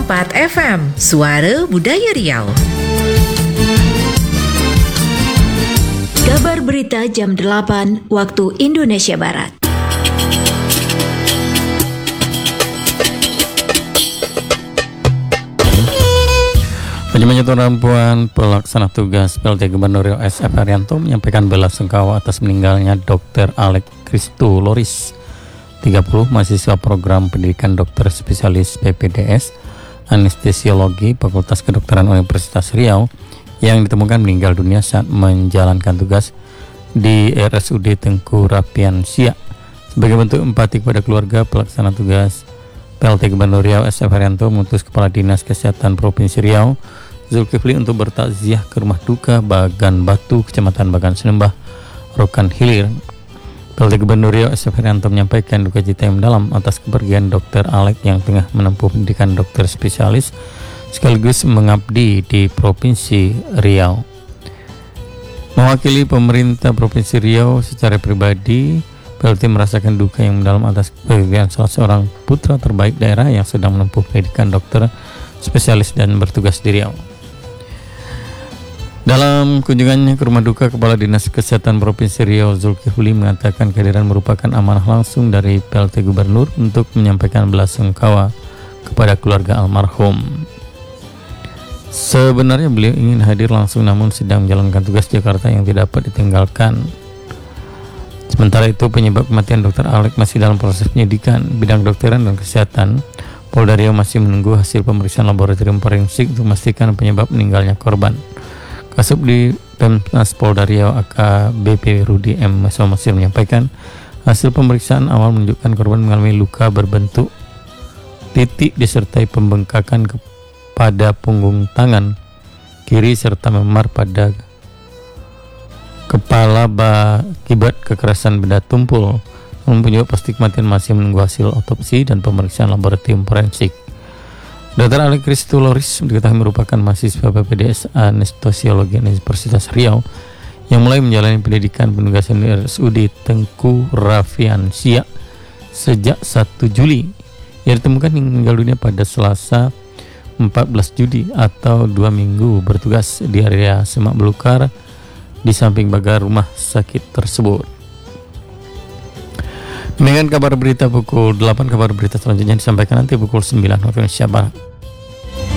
101,4 FM, Suara Budaya Riau. Kabar berita jam 8 waktu Indonesia Barat. Penyemangat perempuan pelaksana tugas PLT Gubernur Riau SF Haryanto menyampaikan belasungkawa atas meninggalnya Dr. Alex Kristoloris, 30, mahasiswa program pendidikan dokter spesialis PPDS Anestesiologi Fakultas Kedokteran Universitas Riau yang ditemukan meninggal dunia saat menjalankan tugas di RSUD Tengku Rapiansia. Sebagai bentuk empati kepada keluarga, pelaksana tugas PLT Gubernur Riau SF Haryanto mengutus Kepala Dinas Kesehatan Provinsi Riau Zulkifli untuk bertakziah ke rumah duka Bagan Batu, Kecamatan Bagan Senembah, Rokan Hilir. PLT Gubernur Riau SF Haryanto menyampaikan duka cita yang mendalam atas kepergian Dr. Alex yang tengah menempuh pendidikan dokter spesialis sekaligus mengabdi di Provinsi Riau. Mewakili pemerintah Provinsi Riau secara pribadi, PLT merasakan duka yang mendalam atas kepergian salah seorang putra terbaik daerah yang sedang menempuh pendidikan dokter spesialis dan bertugas di Riau. Dalam kunjungannya ke rumah duka, Kepala Dinas Kesehatan Provinsi Riau Zulkifli mengatakan kehadiran merupakan amanah langsung dari PLT Gubernur untuk menyampaikan belasungkawa kepada keluarga almarhum. Sebenarnya beliau ingin hadir langsung namun sedang menjalankan tugas Jakarta yang tidak dapat ditinggalkan. Sementara itu, penyebab kematian Dr. Alex masih dalam proses penyidikan. Bidang kedokteran dan kesehatan Polda Riau masih menunggu hasil pemeriksaan laboratorium forensik untuk memastikan penyebab meninggalnya korban. Kasub di Pemnas Polda Riau AKBP Rudi M. Masir menyampaikan hasil pemeriksaan awal menunjukkan korban mengalami luka berbentuk titik disertai pembengkakan pada punggung tangan kiri serta memar pada kepala akibat kekerasan benda tumpul. Namun penyebab pasti kematian masih menunggu hasil otopsi dan pemeriksaan laboratorium forensik. Dr. Alex Kristoloris diketahui merupakan mahasiswa PPDS Anestesiologi Universitas Riau yang mulai menjalani pendidikan penugasan di RSUD Tengku Rapiansia sejak 1 Juli. Ia ditemukan meninggal dunia pada Selasa 14 Juli atau 2 minggu bertugas di area semak belukar di samping pagar rumah sakit tersebut. Dengan kabar berita pukul 8, kabar berita selanjutnya disampaikan nanti pukul 9 waktu Indonesia Barat.